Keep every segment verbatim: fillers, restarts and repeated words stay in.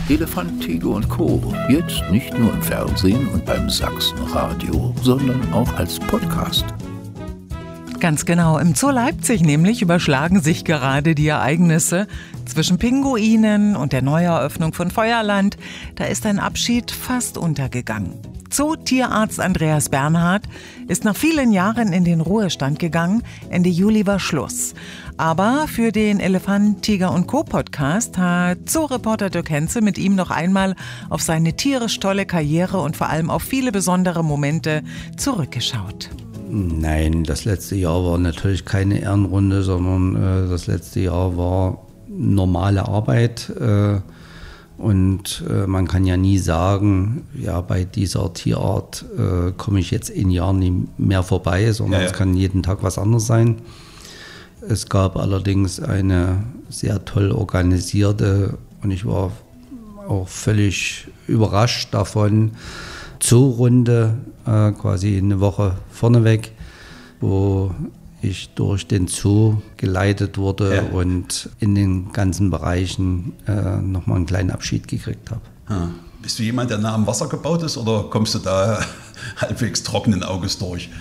Elefant, Tiger und Co. Jetzt nicht nur im Fernsehen und beim Sachsenradio, sondern auch als Podcast. Ganz genau, im Zoo Leipzig nämlich überschlagen sich gerade die Ereignisse. Zwischen Pinguinen und der Neueröffnung von Feuerland, da ist ein Abschied fast untergegangen. Zootierarzt Andreas Bernhard ist nach vielen Jahren in den Ruhestand gegangen. Ende Juli war Schluss. Aber für den Elefant, Tiger und Co. Podcast hat Zoo-Reporter Dirk Henze mit ihm noch einmal auf seine tierisch tolle Karriere und vor allem auf viele besondere Momente zurückgeschaut. Nein, das letzte Jahr war natürlich keine Ehrenrunde, sondern äh, das letzte Jahr war normale Arbeit. Äh, und äh, man kann ja nie sagen, ja, bei dieser Tierart äh, komme ich jetzt in Jahren nie mehr vorbei, sondern ja, ja. Es kann jeden Tag was anderes sein. Es gab allerdings eine sehr toll organisierte, und ich war auch völlig überrascht davon, Zoo-Runde, äh, quasi eine Woche vorneweg, wo ich durch den Zoo geleitet wurde ja. und in den ganzen Bereichen äh, nochmal einen kleinen Abschied gekriegt habe. Hm. Bist du jemand, der nah am Wasser gebaut ist, oder kommst du da halbwegs trockenen Auges durch?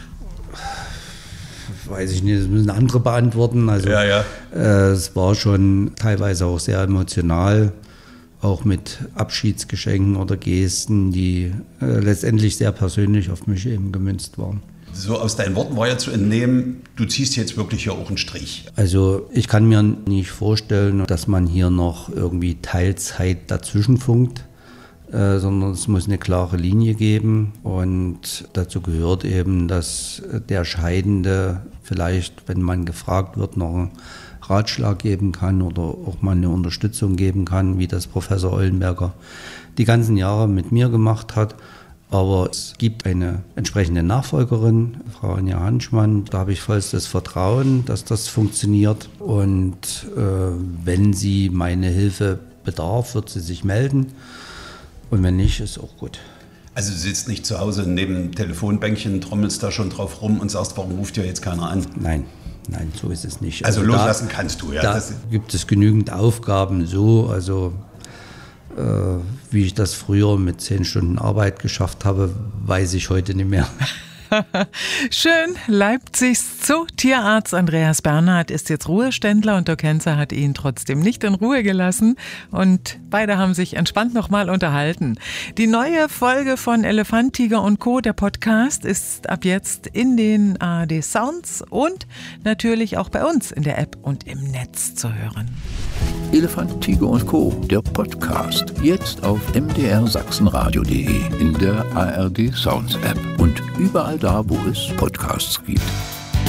Weiß ich nicht, das müssen andere beantworten. Also, ja, ja. Äh, es war schon teilweise auch sehr emotional, auch mit Abschiedsgeschenken oder Gesten, die äh, letztendlich sehr persönlich auf mich eben gemünzt waren. So aus deinen Worten war ja zu entnehmen, du ziehst jetzt wirklich hier auch einen Strich. Also ich kann mir nicht vorstellen, dass man hier noch irgendwie Teilzeit dazwischen funkt, äh, sondern es muss eine klare Linie geben. Und dazu gehört eben, dass der Scheidende vielleicht, wenn man gefragt wird, noch einen Ratschlag geben kann oder auch mal eine Unterstützung geben kann, wie das Professor Eulenberger die ganzen Jahre mit mir gemacht hat. Aber es gibt eine entsprechende Nachfolgerin, Frau Anja Hanschmann. Da habe ich vollstes Vertrauen, dass das funktioniert. Und äh, wenn sie meine Hilfe bedarf, wird sie sich melden. Und wenn nicht, ist auch gut. Also du sitzt nicht zu Hause neben dem Telefonbänkchen, trommelst da schon drauf rum und sagst, warum ruft dir jetzt keiner an? Nein, nein, so ist es nicht. Also, also loslassen da, kannst du, ja. Da das gibt es genügend Aufgaben so, also äh, wie ich das früher mit zehn Stunden Arbeit geschafft habe, weiß ich heute nicht mehr. Schön, Leipzigs Zootierarzt Andreas Bernhard ist jetzt Ruheständler und Dirk Henze hat ihn trotzdem nicht in Ruhe gelassen und beide haben sich entspannt nochmal unterhalten. Die neue Folge von Elefant, Tiger und Co., der Podcast, ist ab jetzt in den A R D Sounds und natürlich auch bei uns in der App und im Netz zu hören. Elefant, Tiger und Co., der Podcast, jetzt auf m d r sachsenradio punkt de, in der A R D Sounds App und überall da, wo es Podcasts gibt.